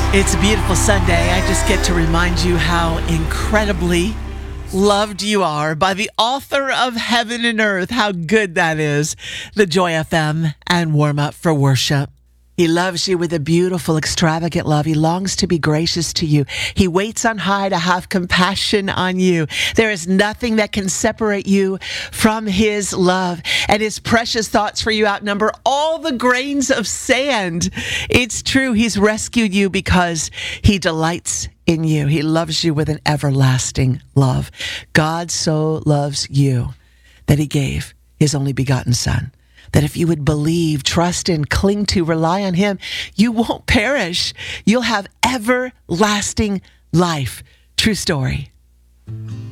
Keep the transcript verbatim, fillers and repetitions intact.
It's a beautiful Sunday. I just get to remind you how incredibly loved you are by the author of heaven and earth. How good that is. The Joy F M and Warm Up for Worship. He loves you with a beautiful, extravagant love. He longs to be gracious to you. He waits on high to have compassion on you. There is nothing that can separate you from his love, and his precious thoughts for you outnumber all the grains of sand. It's true. He's rescued you because he delights in you. He loves you with an everlasting love. God so loves you that he gave his only begotten Son, that if you would believe, trust in, cling to, rely on him, you won't perish. You'll have everlasting life. True story.